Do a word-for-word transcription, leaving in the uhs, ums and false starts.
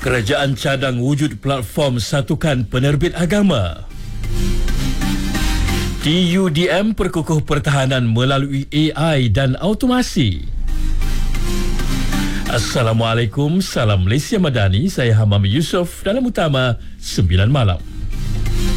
Kerajaan cadang wujud platform satukan penerbit agama. T U D M perkukuh pertahanan melalui A I dan automasi. Assalamualaikum, salam Malaysia Madani. Saya Hamam Yusof dalam Utama sembilan Malam.